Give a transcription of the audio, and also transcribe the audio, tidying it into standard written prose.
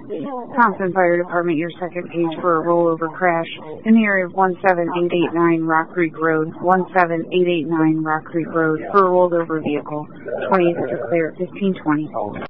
Thompson Fire Department, your second page for a rollover crash in the area of 17889 Rock Creek Road, 17889 Rock Creek Road for a rolled over vehicle. 20th to clear at 1520.